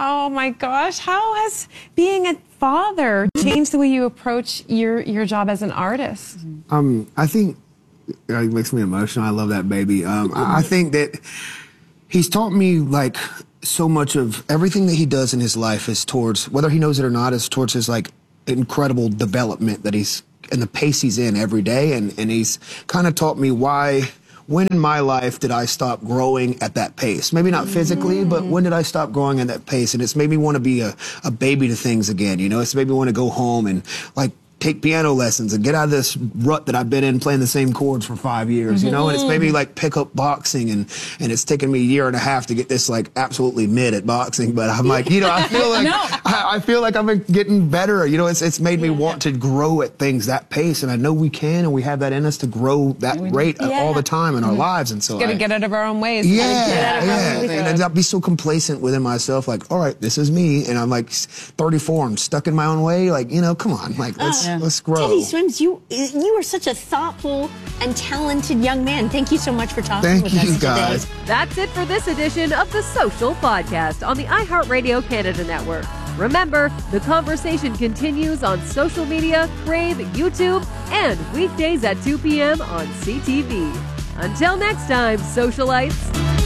Oh my gosh, how has being a father changed the way you approach your job as an artist? I think it makes me emotional. I love that baby. I think that he's taught me like so much of everything that he does in his life is towards, whether he knows it or not, is towards his like incredible development that he's and the pace he's in every day. And he's kind of taught me when in my life did I stop growing at that pace? Maybe not physically, but when did I stop growing at that pace? And it's made me want to be a baby to things again. You know, it's made me want to go home and like take piano lessons and get out of this rut that I've been in playing the same chords for 5 years, you know, and it's made me like pick up boxing and it's taken me a year and a half to get this like absolutely mid at boxing. But I'm like, you know, I feel like, I feel like I've been getting better. You know, it's made me want to grow at things that pace. And I know we can, and we have that in us to grow that rate all the time in our lives. And so got to get out of our own ways. And not be so complacent within myself. Like, all right, this is me. And I'm like 34. I'm stuck in my own way. Like, you know, come on. Like, let's grow. Teddy Swims, you are such a thoughtful and talented young man. Thank you so much for talking with us guys. today. That's it for this edition of The Social Podcast on the iHeartRadio Canada Network. Remember, the conversation continues on social media, Crave, YouTube, and weekdays at 2 p.m. on CTV. Until next time, socialites.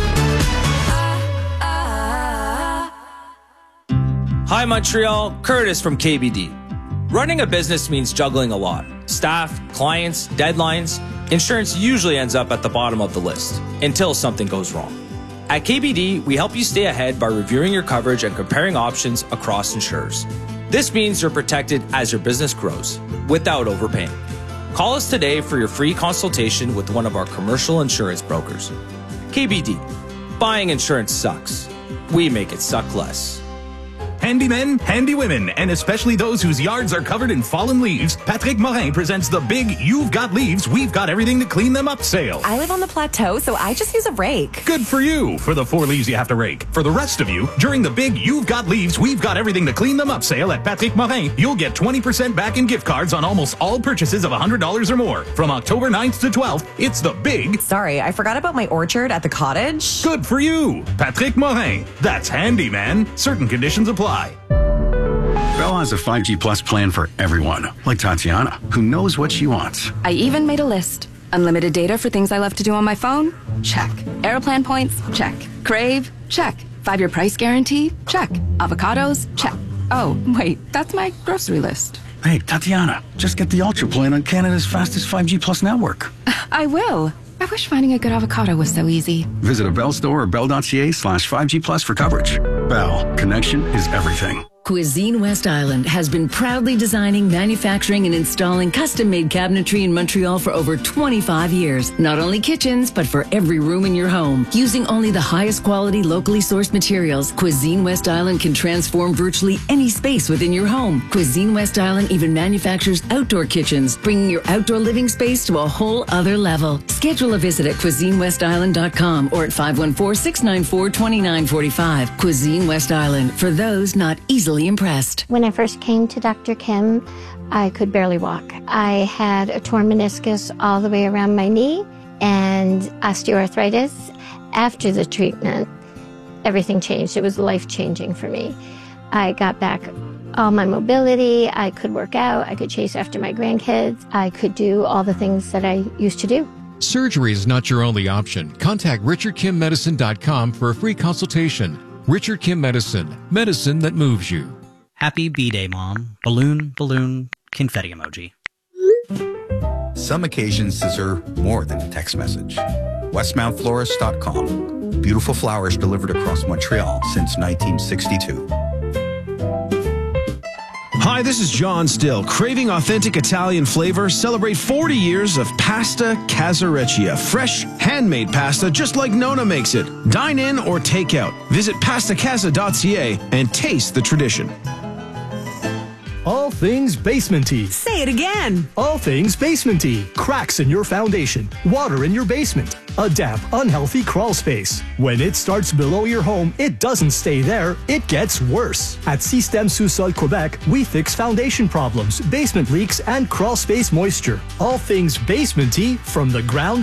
Hi, Montreal. Curtis from KBD. Running a business means juggling a lot. Staff, clients, deadlines. Insurance usually ends up at the bottom of the list until something goes wrong. At KBD, we help you stay ahead by reviewing your coverage and comparing options across insurers. This means you're protected as your business grows without overpaying. Call us today for your free consultation with one of our commercial insurance brokers. KBD. Buying insurance sucks. We make it suck less. Handy men, handy women, and especially those whose yards are covered in fallen leaves, Patrick Morin presents the big You've Got Leaves, We've Got Everything to Clean Them Up sale. I live on the plateau, so I just use a rake. Good for you, for the 4 leaves you have to rake. For the rest of you, during the big You've Got Leaves, We've Got Everything to Clean Them Up sale at Patrick Morin, you'll get 20% back in gift cards on almost all purchases of $100 or more. From October 9th to 12th, it's the big... Sorry, I forgot about my orchard at the cottage. Good for you, Patrick Morin. That's handy, man. Certain conditions apply. Bell has a 5G Plus plan for everyone, like Tatiana, who knows what she wants. I even made a list. Unlimited data for things I love to do on my phone? Check. Airplan points? Check. Crave? Check. 5-year price guarantee? Check. Avocados? Check. Oh, wait, that's my grocery list. Hey, Tatiana, just get the Ultra plan on Canada's fastest 5G Plus network. I will. I wish finding a good avocado was so easy. Visit a Bell store or bell.ca/5G Plus for coverage. Bell, connection is everything. Cuisine West Island has been proudly designing, manufacturing, and installing custom-made cabinetry in Montreal for over 25 years. Not only kitchens, but for every room in your home. Using only the highest quality, locally sourced materials, Cuisine West Island can transform virtually any space within your home. Cuisine West Island even manufactures outdoor kitchens, bringing your outdoor living space to a whole other level. Schedule a visit at cuisinewestisland.com or at 514-694-2945. Cuisine West Island, for those not easily impressed. When I first came to Dr. Kim, I could barely walk. I had a torn meniscus all the way around my knee and osteoarthritis. After the treatment, everything changed. It was life-changing for me. I got back all my mobility. I could work out. I could chase after my grandkids. I could do all the things that I used to do. Surgery is not your only option. Contact RichardKimMedicine.com for a free consultation. Richard Kim Medicine, medicine that moves you. Happy B-Day, Mom. Balloon, balloon, confetti emoji. Some occasions deserve more than a text message. WestmountFlorist.com. Beautiful flowers delivered across Montreal since 1962. Hi, this is John Still. Craving authentic Italian flavor? Celebrate 40 years of Pasta Casareccia. Fresh, handmade pasta just like Nona makes it. Dine in or take out. Visit pastacasa.ca and taste the tradition. All things basement-y. Say it again. All things basement-y. Cracks in your foundation. Water in your basement. A damp, unhealthy crawl space. When it starts below your home, it doesn't stay there. It gets worse. At Système Sous-Sol Quebec, we fix foundation problems, basement leaks, and crawl space moisture. All things basement-y from the ground up.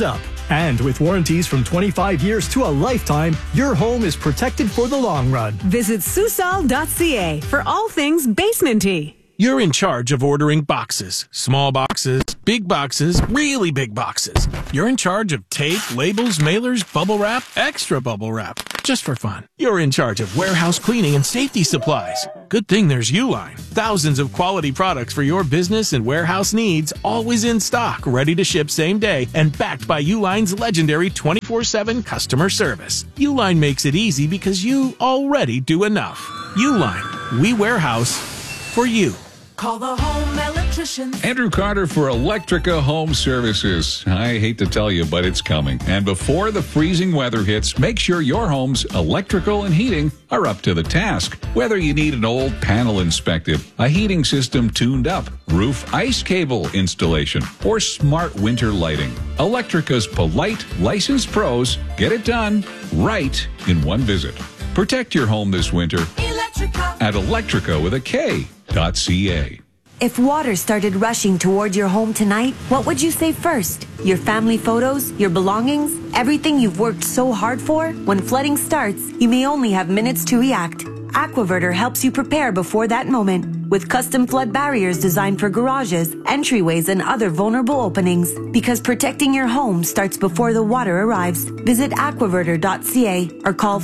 And with warranties from 25 years to a lifetime, your home is protected for the long run. Visit susal.ca for all things basementy. You're in charge of ordering boxes. Small boxes, big boxes, really big boxes. You're in charge of tape, labels, mailers, bubble wrap, extra bubble wrap. Just for fun. You're in charge of warehouse cleaning and safety supplies. Good thing there's Uline. Thousands of quality products for your business and warehouse needs, always in stock, ready to ship same day, and backed by Uline's legendary 24/7 customer service. Uline makes it easy because you already do enough. Uline. We warehouse for you. Call the home electrician. Andrew Carter for Electrica Home Services. I hate to tell you, but it's coming. And before the freezing weather hits, make sure your home's electrical and heating are up to the task. Whether you need an old panel inspected, a heating system tuned up, roof ice cable installation, or smart winter lighting, Electrica's polite, licensed pros get it done right in one visit. Protect your home this winter at Electrica with a K.ca. If water started rushing toward your home tonight, what would you save first? Your family photos? Your belongings? Everything you've worked so hard for? When flooding starts, you may only have minutes to react. Aquaverter helps you prepare before that moment with custom flood barriers designed for garages, entryways, and other vulnerable openings. Because protecting your home starts before the water arrives. Visit aquaverter.ca or call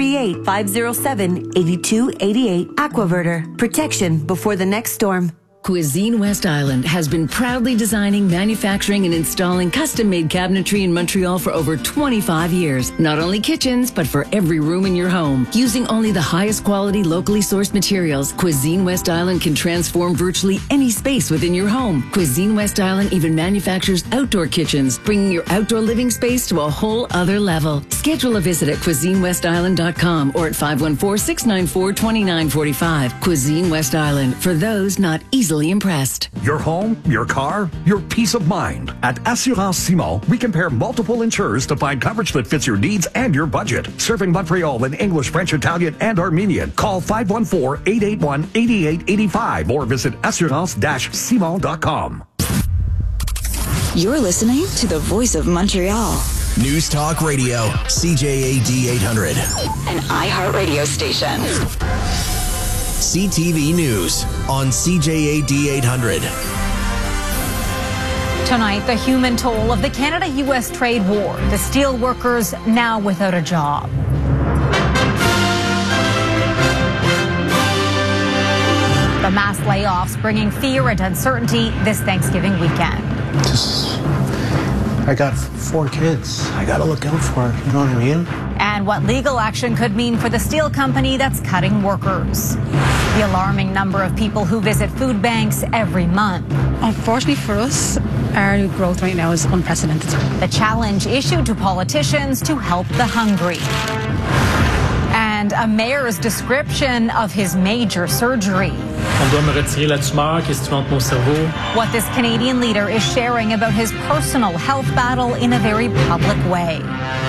438-507-8288. Aquaverter. Protection before the next storm. Cuisine West Island has been proudly designing, manufacturing, and installing custom-made cabinetry in Montreal for over 25 years. Not only kitchens, but for every room in your home. Using only the highest quality, locally sourced materials, Cuisine West Island can transform virtually any space within your home. Cuisine West Island even manufactures outdoor kitchens, bringing your outdoor living space to a whole other level. Schedule a visit at cuisinewestisland.com or at 514-694-2945. Cuisine West Island, for those not easily impressed. Your home, your car, your peace of mind. At Assurance Simon, we compare multiple insurers to find coverage that fits your needs and your budget. Serving Montreal in English, French, Italian, and Armenian. Call 514-881-8885 or visit assurance-simon.com. You're listening to the Voice of Montreal. News Talk Radio, CJAD 800. An iHeartRadio station. CTV News on CJAD 800. Tonight, the human toll of the Canada-U.S. trade war. The steel workers now without a job. The mass layoffs bringing fear and uncertainty this Thanksgiving weekend. I got 4 kids. I got to look out for it. You know what I mean? And what legal action could mean for the steel company that's cutting workers. The alarming number of people who visit food banks every month. Unfortunately for us, our growth right now is unprecedented. The challenge issued to politicians to help the hungry. And a mayor's description of his major surgery. On doit me retirer la tumeur qui est situante mon cerveau. What this Canadian leader is sharing about his personal health battle in a very public way.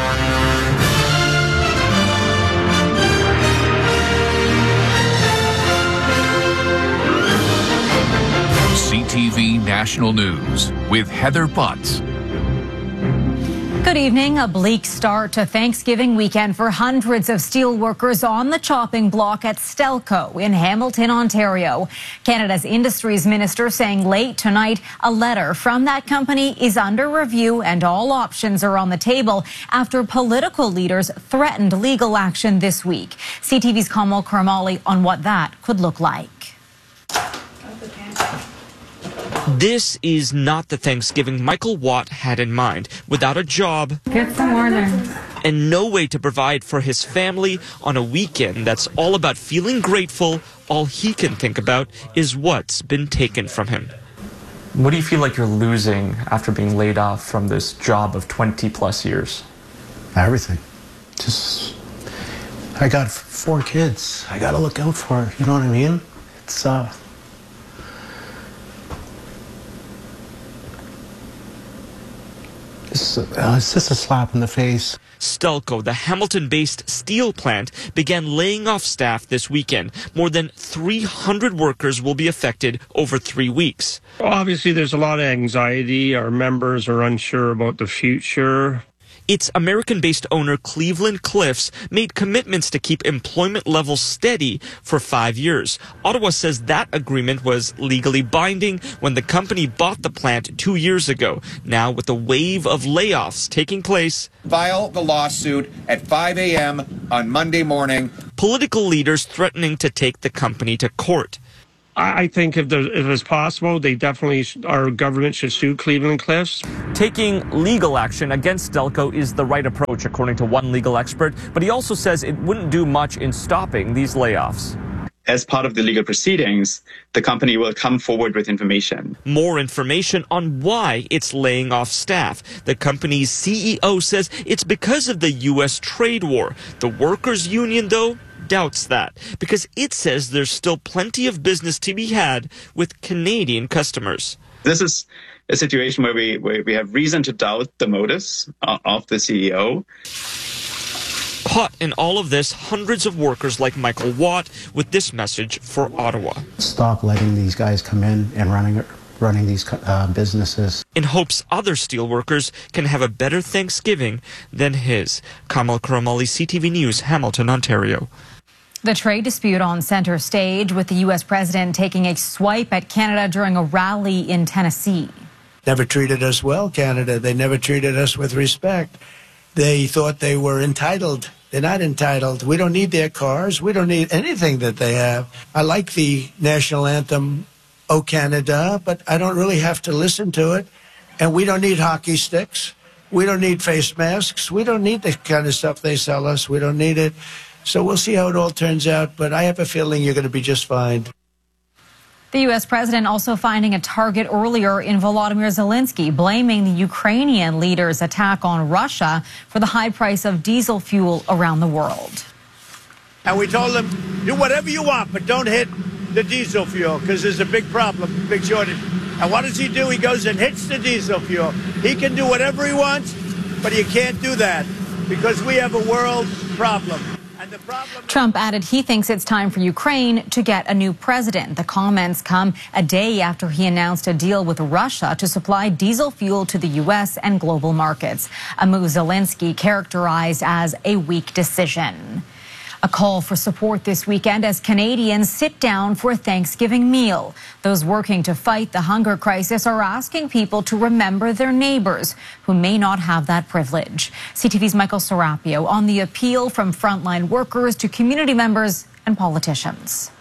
CTV National News with Heather Butts. Good evening. A bleak start to Thanksgiving weekend for hundreds of steel workers on the chopping block at Stelco in Hamilton, Ontario. Canada's Industries Minister saying late tonight a letter from that company is under review and all options are on the table after political leaders threatened legal action this week. CTV's Kamal Karmali on what that could look like. This is not the Thanksgiving Michael Watt had in mind. Without a job, get some more then, and no way to provide for his family on a weekend that's all about feeling grateful, all he can think about is what's been taken from him. What do you feel like you're losing after being laid off from this job of 20 plus years? Everything. I got 4 kids. I got to look out for it. You know what I mean? It's just a slap in the face. Stelco, the Hamilton-based steel plant, began laying off staff this weekend. More than 300 workers will be affected over 3 weeks. Obviously, there's a lot of anxiety. Our members are unsure about the future. Its American-based owner Cleveland Cliffs made commitments to keep employment levels steady for 5 years. Ottawa says that agreement was legally binding when the company bought the plant 2 years ago. Now, with a wave of layoffs taking place, file the lawsuit at 5 a.m. on Monday morning. Political leaders threatening to take the company to court. I think if it's possible, our government should sue Cleveland Cliffs. Taking legal action against Stelco is the right approach, according to one legal expert, but he also says it wouldn't do much in stopping these layoffs. As part of the legal proceedings, the company will come forward with information. More information on why it's laying off staff. The company's CEO says it's because of the U.S. trade war. The workers' union, though, doubts that because it says there's still plenty of business to be had with Canadian customers. This is a situation where we have reason to doubt the motives of the CEO. Caught in all of this, hundreds of workers like Michael Watt with this message for Ottawa. Stop letting these guys come in and running these businesses. In hopes other steelworkers can have a better Thanksgiving than his. Kamal Karamali, CTV News, Hamilton, Ontario. The trade dispute on center stage with the U.S. president taking a swipe at Canada during a rally in Tennessee. Never treated us well, Canada. They never treated us with respect. They thought they were entitled. They're not entitled. We don't need their cars. We don't need anything that they have. I like the national anthem, "O Canada," but I don't really have to listen to it. And we don't need hockey sticks. We don't need face masks. We don't need the kind of stuff they sell us. We don't need it. So we'll see how it all turns out, but I have a feeling you're going to be just fine. The U.S. president also finding a target earlier in Volodymyr Zelensky, blaming the Ukrainian leader's attack on Russia for the high price of diesel fuel around the world. And we told him, do whatever you want, but don't hit the diesel fuel, because there's a big problem, big shortage. And what does he do? He goes and hits the diesel fuel. He can do whatever he wants, but you can't do that, because we have a world problem. Trump added he thinks it's time for Ukraine to get a new president. The comments come a day after he announced a deal with Russia to supply diesel fuel to the U.S. and global markets, a move Zelensky characterized as a weak decision. A call for support this weekend as Canadians sit down for a Thanksgiving meal. Those working to fight the hunger crisis are asking people to remember their neighbors who may not have that privilege. CTV's Michael Serapio on the appeal from frontline workers to community members and politicians.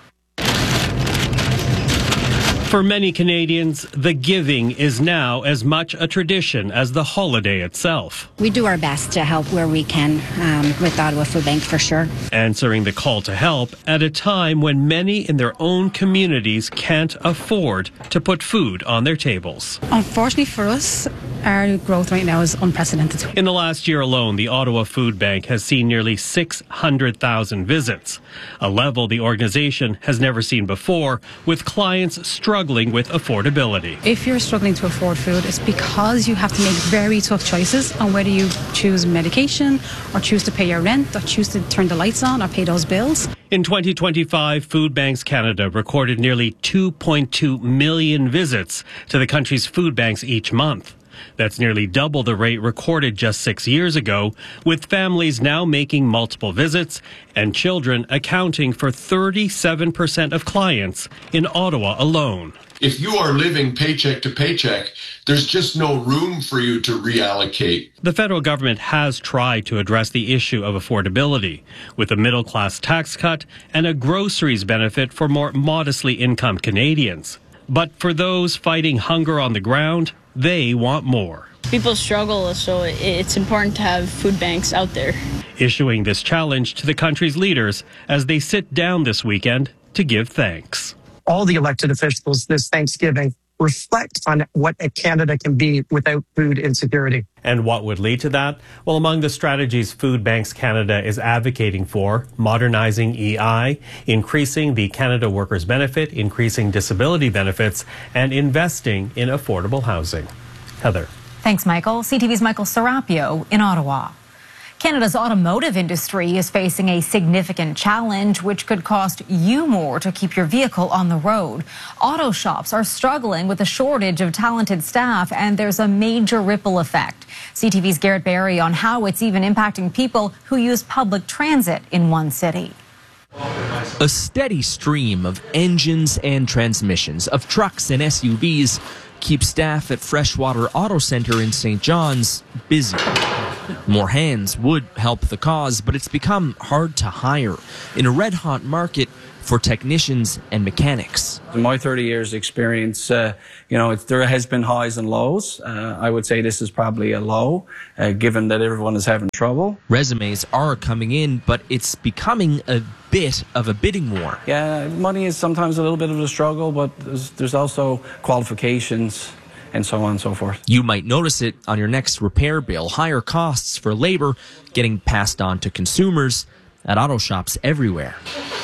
For many Canadians, the giving is now as much a tradition as the holiday itself. We do our best to help where we can with Ottawa Food Bank, for sure. Answering the call to help at a time when many in their own communities can't afford to put food on their tables. Unfortunately for us, our growth right now is unprecedented. In the last year alone, the Ottawa Food Bank has seen nearly 600,000 visits, a level the organization has never seen before, with clients struggling with affordability. If you're struggling to afford food, it's because you have to make very tough choices on whether you choose medication or choose to pay your rent or choose to turn the lights on or pay those bills. In 2025, Food Banks Canada recorded nearly 2.2 million visits to the country's food banks each month. That's nearly double the rate recorded just 6 years ago, with families now making multiple visits and children accounting for 37% of clients in Ottawa alone. If you are living paycheck to paycheck, there's just no room for you to reallocate. The federal government has tried to address the issue of affordability with a middle-class tax cut and a groceries benefit for more modestly income Canadians. But for those fighting hunger on the ground, they want more. People struggle, so it's important to have food banks out there. Issuing this challenge to the country's leaders as they sit down this weekend to give thanks. All the elected officials this Thanksgiving reflect on what a Canada can be without food insecurity. And what would lead to that? Well, among the strategies Food Banks Canada is advocating for, modernizing EI, increasing the Canada Workers Benefit, increasing disability benefits, and investing in affordable housing. Heather. Thanks, Michael. CTV's Michael Serapio in Ottawa. Canada's automotive industry is facing a significant challenge, which could cost you more to keep your vehicle on the road. Auto shops are struggling with a shortage of talented staff, and there's a major ripple effect. CTV's Garrett Barry on how it's even impacting people who use public transit in one city. A steady stream of engines and transmissions, of trucks and SUVs, keeps staff at Freshwater Auto Centre in St. John's busy. More hands would help the cause, but it's become hard to hire in a red-hot market for technicians and mechanics. In my 30 years experience, there has been highs and lows. I would say this is probably a low, given that everyone is having trouble. Resumes are coming in, but it's becoming a bit of a bidding war. Yeah, money is sometimes a little bit of a struggle, but there's also qualifications and so on and so forth. You might notice it on your next repair bill. Higher costs for labor getting passed on to consumers at auto shops everywhere.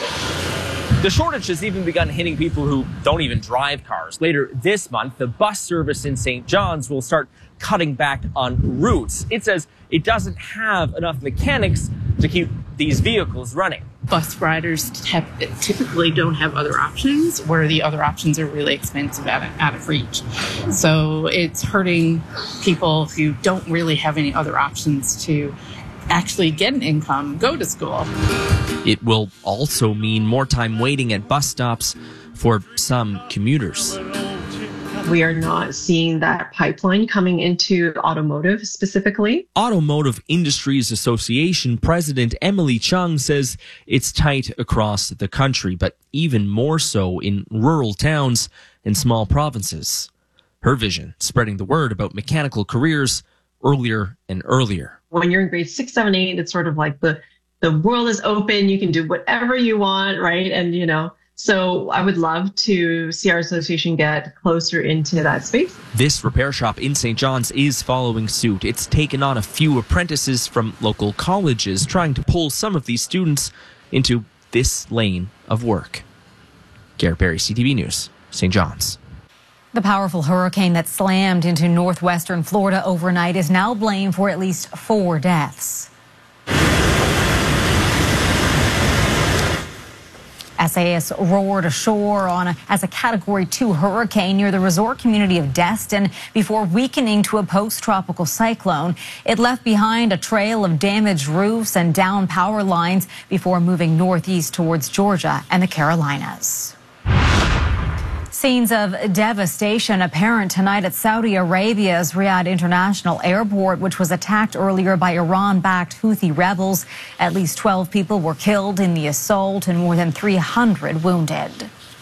The shortage has even begun hitting people who don't even drive cars. Later this month, the bus service in St. John's will start cutting back on routes. It says it doesn't have enough mechanics to keep these vehicles running. Bus riders typically don't have other options, where the other options are really expensive out of reach. So it's hurting people who don't really have any other options to actually get an income, go to school. It will also mean more time waiting at bus stops for some commuters. We are not seeing that pipeline coming into automotive specifically. Automotive Industries Association President Emily Chung says it's tight across the country, but even more so in rural towns and small provinces. Her vision, spreading the word about mechanical careers earlier and earlier. When you're in grade 6, 7, 8, it's sort of like the world is open. You can do whatever you want, right? And, so I would love to see our association get closer into that space. This repair shop in St. John's is following suit. It's taken on a few apprentices from local colleges, trying to pull some of these students into this lane of work. Garrett Barry, CTV News, St. John's. The powerful hurricane that slammed into northwestern Florida overnight is now blamed for at least 4 deaths. SAS roared ashore as a Category 2 hurricane near the resort community of Destin before weakening to a post-tropical cyclone. It left behind a trail of damaged roofs and downed power lines before moving northeast towards Georgia and the Carolinas. Scenes of devastation apparent tonight at Saudi Arabia's Riyadh International Airport, which was attacked earlier by Iran-backed Houthi rebels. At least 12 people were killed in the assault and more than 300 wounded.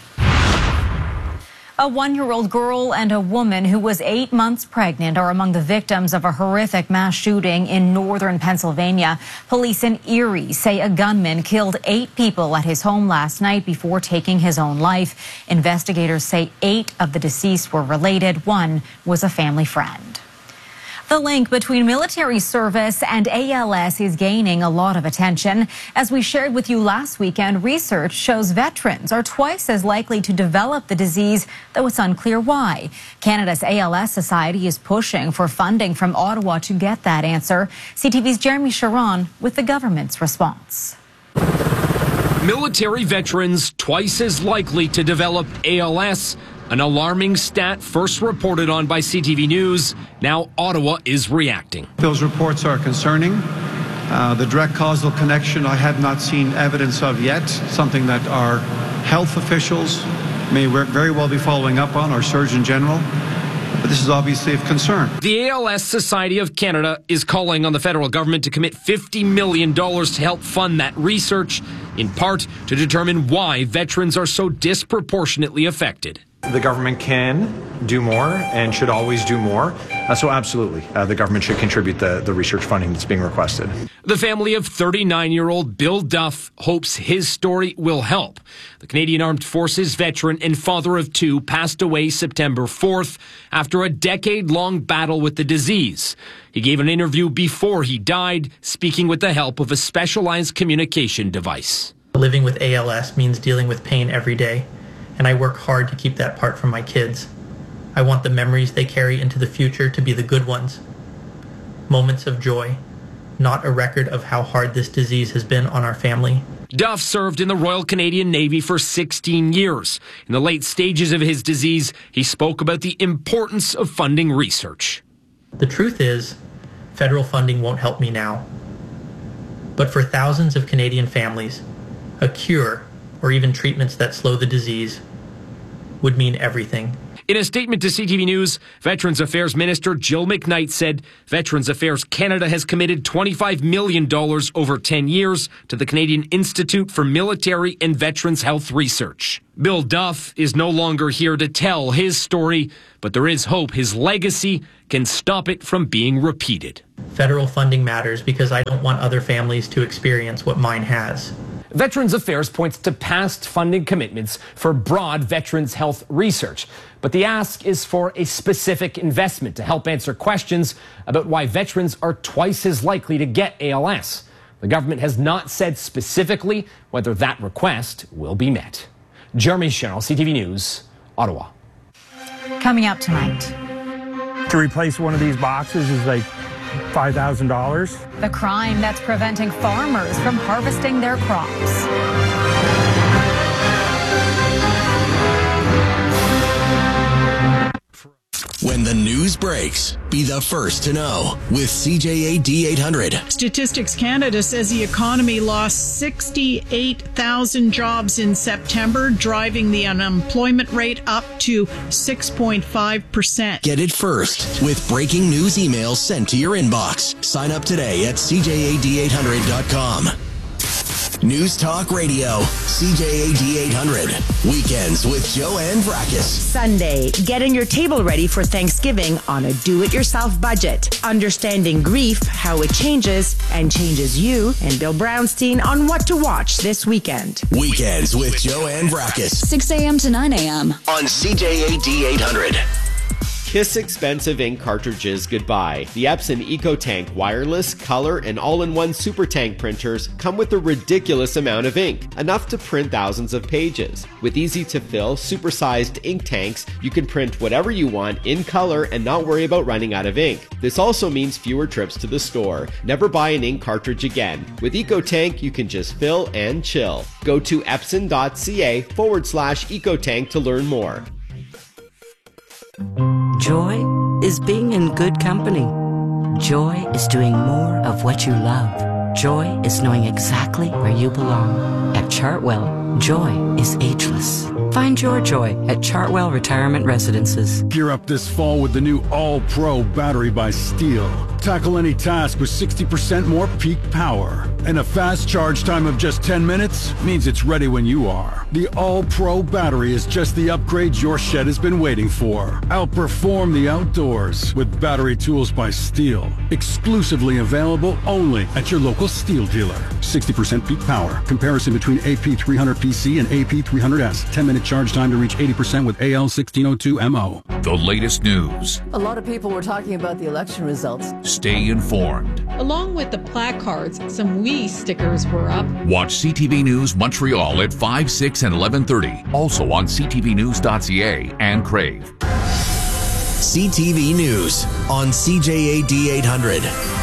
A 1-year-old girl and a woman who was 8 months pregnant are among the victims of a horrific mass shooting in northern Pennsylvania. Police in Erie say a gunman killed 8 people at his home last night before taking his own life. Investigators say 8 of the deceased were related. 1 was a family friend. The link between military service and ALS is gaining a lot of attention. As we shared with you last weekend, research shows veterans are twice as likely to develop the disease, though it's unclear why. Canada's ALS Society is pushing for funding from Ottawa to get that answer. CTV's Jeremy Sharon with the government's response. Military veterans twice as likely to develop ALS. An alarming stat first reported on by CTV News. Now Ottawa is reacting. Those reports are concerning. The direct causal connection I have not seen evidence of yet, something that our health officials may very well be following up on, our Surgeon General. But this is obviously of concern. The ALS Society of Canada is calling on the federal government to commit $50 million to help fund that research, in part to determine why veterans are so disproportionately affected. The government can do more and should always do more. So absolutely, the government should contribute the research funding that's being requested. The family of 39-year-old Bill Duff hopes his story will help. The Canadian Armed Forces veteran and father of 2 passed away September 4th after a decade-long battle with the disease. He gave an interview before he died, speaking with the help of a specialized communication device. Living with ALS means dealing with pain every day, and I work hard to keep that part from my kids. I want the memories they carry into the future to be the good ones. Moments of joy, not a record of how hard this disease has been on our family. Duff served in the Royal Canadian Navy for 16 years. In the late stages of his disease, he spoke about the importance of funding research. The truth is, federal funding won't help me now. But for thousands of Canadian families, a cure, or even treatments that slow the disease, would mean everything. In a statement to CTV News, Veterans Affairs Minister Jill McKnight said Veterans Affairs Canada has committed $25 million over 10 years to the Canadian Institute for Military and Veterans Health Research. Bill Duff is no longer here to tell his story, but there is hope his legacy can stop it from being repeated. Federal funding matters because I don't want other families to experience what mine has. Veterans Affairs points to past funding commitments for broad veterans health research. But the ask is for a specific investment to help answer questions about why veterans are twice as likely to get ALS. The government has not said specifically whether that request will be met. Jeremy Sherrill, CTV News, Ottawa. Coming up tonight. To replace one of these boxes is like $5,000. The crime that's preventing farmers from harvesting their crops. When the news breaks, be the first to know with CJAD 800. Statistics Canada says the economy lost 68,000 jobs in September, driving the unemployment rate up to 6.5%. Get it first with breaking news emails sent to your inbox. Sign up today at CJAD800.com. News Talk Radio, CJAD 800. Weekends with Joanne Vrackus. Sunday, getting your table ready for Thanksgiving on a do-it-yourself budget. Understanding grief, how it changes, and changes you, and Bill Brownstein on what to watch this weekend. Weekends with Joanne Vrackus. 6 a.m. to 9 a.m. on CJAD 800. Kiss expensive ink cartridges goodbye. The Epson EcoTank wireless, color, and all-in-one super tank printers come with a ridiculous amount of ink, enough to print thousands of pages. With easy-to-fill, super-sized ink tanks, you can print whatever you want in color and not worry about running out of ink. This also means fewer trips to the store. Never buy an ink cartridge again. With EcoTank, you can just fill and chill. Go to epson.ca/EcoTank to learn more. Joy is being in good company. Joy is doing more of what you love. Joy is knowing exactly where you belong. At Chartwell, joy is ageless. Find your joy at Chartwell Retirement Residences. Gear up this fall with the new All-Pro battery by Steel. Tackle any task with 60% more peak power. And a fast charge time of just 10 minutes means it's ready when you are. The All-Pro battery is just the upgrade your shed has been waiting for. Outperform the outdoors with battery tools by Steel. Exclusively available only at your local Steel dealer. 60% peak power. Comparison between AP300PC and AP300S. 10-minute charge time to reach 80% with AL1602MO. The latest news. A lot of people were talking about the election results. Stay informed. Along with the placards, some WE stickers were up. Watch CTV News Montreal at 5, 6, and 11:30. Also on ctvnews.ca and Crave. CTV News on CJAD 800.